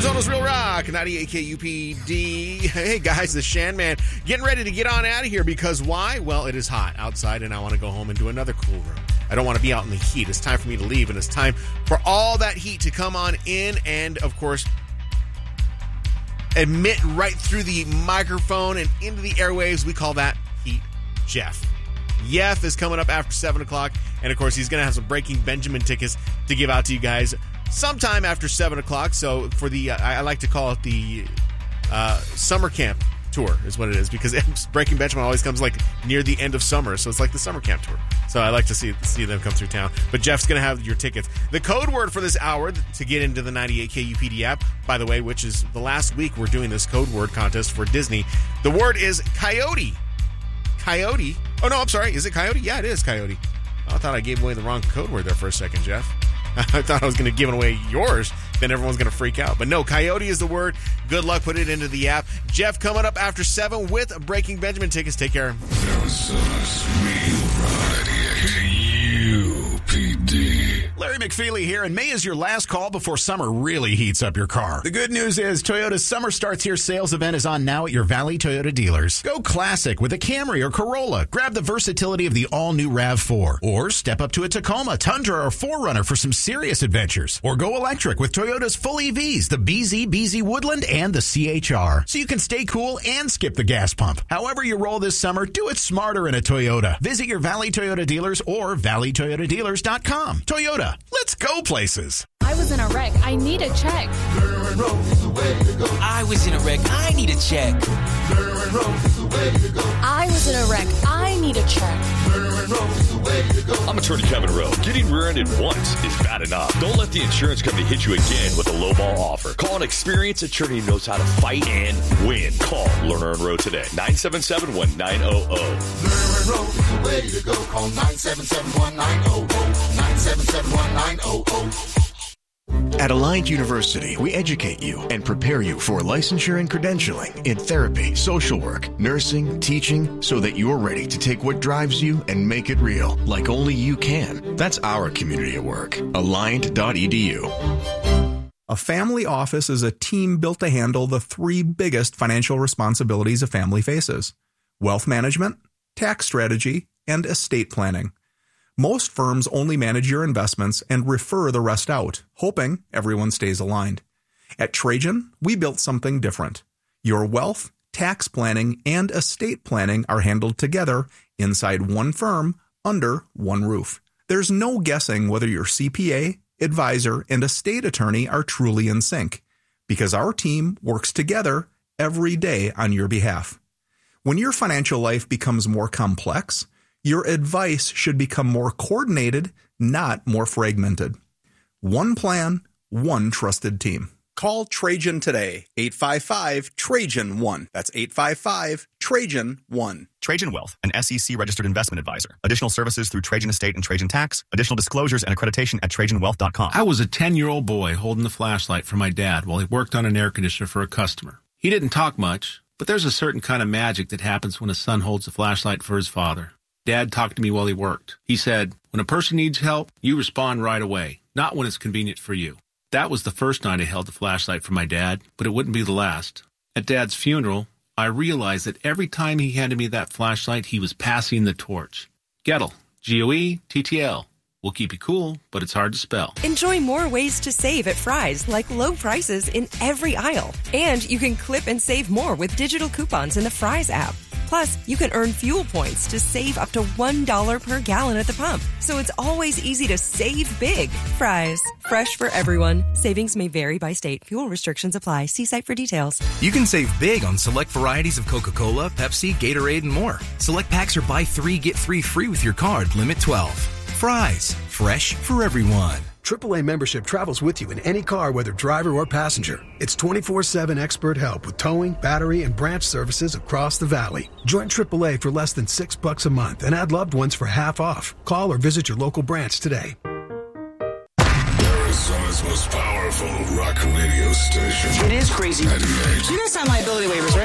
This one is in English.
Arizona's Real Rock, 98 KUPD. Hey guys, the Shan Man getting ready to get on out of here because why? Well, it is hot outside and I want to go home and do another cool room. I don't want to be out in the heat. It's time for me to leave and it's time for all that heat to come on in and, of course, emit right through the microphone and into the airwaves. We call that Heat Jeff. Jeff is coming up after 7 o'clock, and of course, he's going to have some Breaking Benjamin tickets to give out to you guys sometime after 7 o'clock. So for the, I like to call it the summer camp tour is what it is, because Breaking Benjamin always comes like near the end of summer, so it's like the summer camp tour. So I like to see them come through town. But Jeff's going to have your tickets. The code word for this hour to get into the 98 KUPD app, by the way, which is the last week we're doing this code word contest for Disney. The word is coyote. Coyote. Oh, no, I'm sorry. Is it coyote? Yeah, it is coyote. I thought I gave away the wrong code word there for a second, Jeff. I thought I was going to give away yours. Then everyone's going to freak out. But no, coyote is the word. Good luck. Put it into the app. Jeff coming up after 7 with Breaking Benjamin tickets. Take care. Arizona's Real Rock, 98 KUPD. Larry McFeely here, and May is your last call before summer really heats up your car. The good news is Toyota's Summer Starts Here sales event is on now at your Valley Toyota dealers. Go classic with a Camry or Corolla. Grab the versatility of the all-new RAV4. Or step up to a Tacoma, Tundra, or 4Runner for some serious adventures. Or go electric with Toyota's full EVs, the BZ Woodland, and the CHR. So you can stay cool and skip the gas pump. However you roll this summer, do it smarter in a Toyota. Visit your Valley Toyota dealers or valleytoyotadealers.com. Toyota, let's go places. I was in a wreck. I need a check. I was in a wreck. I need a check. I was in a wreck. I need a check. I'm attorney Kevin Rowe. Getting rear-ended once is bad enough. Don't let the insurance company hit you again with a lowball offer. Call an experienced attorney who knows how to fight and win. Call Lerner and Rowe today. 977-1900. Lerner and Rowe is the way to go. Call 977-1900. 977-1900. At Alliant University, we educate you and prepare you for licensure and credentialing in therapy, social work, nursing, teaching, so that you're ready to take what drives you and make it real, like only you can. That's our community at work. Alliant.edu. A family office is a team built to handle the 3 biggest financial responsibilities a family faces: wealth management, tax strategy, and estate planning. Most firms only manage your investments and refer the rest out, hoping everyone stays aligned. At Trajan, we built something different. Your wealth, tax planning, and estate planning are handled together inside one firm under one roof. There's no guessing whether your CPA, advisor, and estate attorney are truly in sync, because our team works together every day on your behalf. When your financial life becomes more complex, your advice should become more coordinated, not more fragmented. One plan, one trusted team. Call Trajan today, 855-TRAJAN-1. That's 855-TRAJAN-1. Trajan Wealth, an SEC-registered investment advisor. Additional services through Trajan Estate and Trajan Tax. Additional disclosures and accreditation at TrajanWealth.com. I was a 10-year-old boy holding the flashlight for my dad while he worked on an air conditioner for a customer. He didn't talk much, but there's a certain kind of magic that happens when a son holds a flashlight for his father. Dad talked to me while he worked. He said, when a person needs help, you respond right away, not when it's convenient for you. That was the first night I held the flashlight for my dad, but it wouldn't be the last. At Dad's funeral, I realized that every time he handed me that flashlight, he was passing the torch. Gettle, Goetl. We'll keep you cool, but it's hard to spell. Enjoy more ways to save at Fry's, like low prices in every aisle. And you can clip and save more with digital coupons in the Fry's app. Plus, you can earn fuel points to save up to $1 per gallon at the pump. So it's always easy to save big. Fry's, fresh for everyone. Savings may vary by state. Fuel restrictions apply. See site for details. You can save big on select varieties of Coca-Cola, Pepsi, Gatorade, and more. Select packs are buy 3, get 3 free with your card. Limit 12. Fry's, fresh for everyone. AAA membership travels with you in any car, whether driver or passenger. It's 24/7 expert help with towing, battery, and branch services across the valley. Join AAA for less than $6 a month and add loved ones for half off. Call or visit your local branch today. Arizona's most powerful rock radio station. It is crazy. 98. You guys sign liability waivers, right?